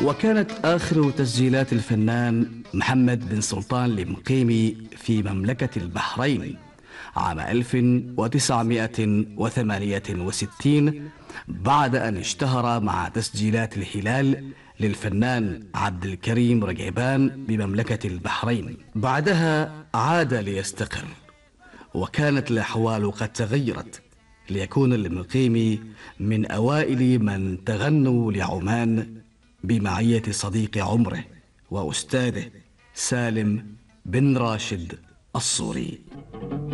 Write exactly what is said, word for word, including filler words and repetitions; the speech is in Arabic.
وكانت آخر تسجيلات الفنان محمد بن سلطان المقيمي في مملكة البحرين عام ألف وتسعمائة وثمانية وستين، بعد أن اشتهر مع تسجيلات الهلال للفنان عبد الكريم رقيبان بمملكة البحرين. بعدها عاد ليستقر، وكانت الأحوال قد تغيرت ليكون المقيمي من أوائل من تغنوا لعمان بمعية صديق عمره وأستاذه سالم بن راشد الصوري.